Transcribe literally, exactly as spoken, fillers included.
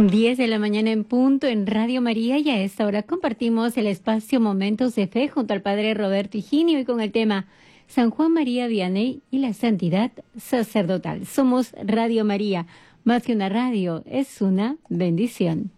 diez de la mañana en punto en Radio María, y a esta hora compartimos el espacio Momentos de Fe junto al Padre Roberto Higinio y con el tema San Juan María Vianney y la santidad sacerdotal. Somos Radio María, más que una radio, es una bendición.